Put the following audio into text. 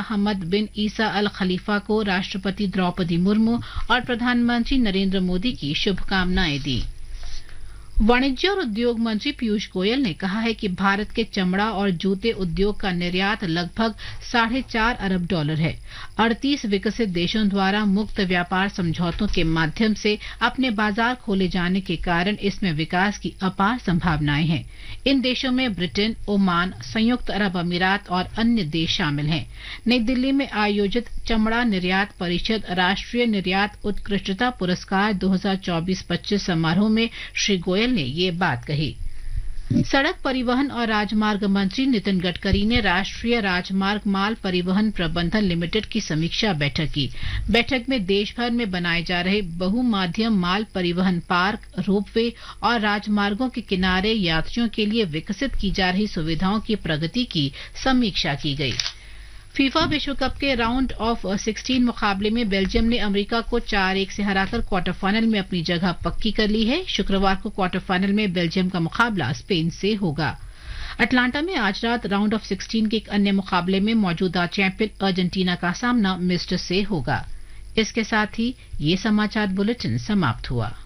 हमद बिन ईसा अल खलीफा को राष्ट्रपति द्रौपदी मुर्मू और प्रधानमंत्री नरेंद्र मोदी की शुभकामनाएं दी। वाणिज्य और उद्योग मंत्री पीयूष गोयल ने कहा है कि भारत के चमड़ा और जूते उद्योग का निर्यात लगभग $4.5 अरब है। 38 विकसित देशों द्वारा मुक्त व्यापार समझौतों के माध्यम से अपने बाजार खोले जाने के कारण इसमें विकास की अपार संभावनाएं हैं। इन देशों में ब्रिटेन, ओमान, संयुक्त अरब अमीरात और अन्य देश शामिल हैं। नई दिल्ली में आयोजित चमड़ा निर्यात परिषद राष्ट्रीय निर्यात उत्कृष्टता पुरस्कार 2024-25 समारोह में श्री गोयल ने ये बात कही। सड़क परिवहन और राजमार्ग मंत्री नितिन गडकरी ने राष्ट्रीय राजमार्ग माल परिवहन प्रबंधन लिमिटेड की समीक्षा बैठक की। बैठक में देश भर में बनाए जा रहे बहुमाध्यम माल परिवहन पार्क, रोपवे और राजमार्गों के किनारे यात्रियों के लिए विकसित की जा रही सुविधाओं की प्रगति की समीक्षा की गई। फीफा विश्व कप के राउंड ऑफ 16 मुकाबले में बेल्जियम ने अमेरिका को 4-1 से हराकर क्वार्टर फाइनल में अपनी जगह पक्की कर ली है। शुक्रवार को क्वार्टर फाइनल में बेल्जियम का मुकाबला स्पेन से होगा। अटलांटा में आज रात राउंड ऑफ 16 के एक अन्य मुकाबले में मौजूदा चैंपियन अर्जेंटीना का सामना मिस्र से होगा। इसके साथ ही ये समाचार बुलेटिन समाप्त हुआ।